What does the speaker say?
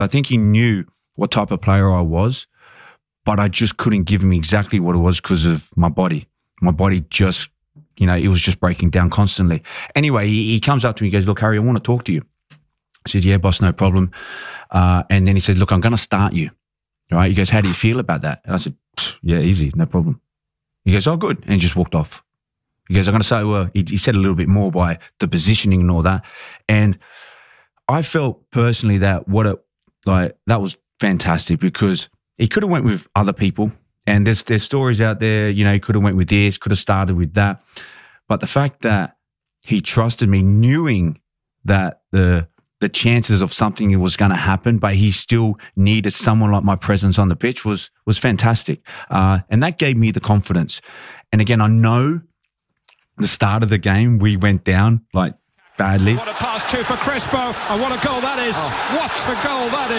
I think he knew what type of player I was, but I just couldn't give him exactly what it was because of my body. My body just, it was just breaking down constantly. Anyway, he comes up to me, he goes, look, Harry, I want to talk to you. I said, yeah, boss, no problem. And then he said, look, I'm going to start you. All right. He goes, how do you feel about that? And I said, yeah, easy, no problem. He goes, oh, good. And he just walked off. He goes, I'm going to say, well, he said a little bit more by the positioning and all that. And I felt personally that that was fantastic because he could have went with other people. And there's stories out there, he could have went with this, could have started with that. But the fact that he trusted me, knowing that the chances of something was going to happen, but he still needed someone like my presence on the pitch was fantastic. And that gave me the confidence. And again, I know the start of the game, we went down badly. What a pass too for Crespo, and what a goal that is. What a goal that is.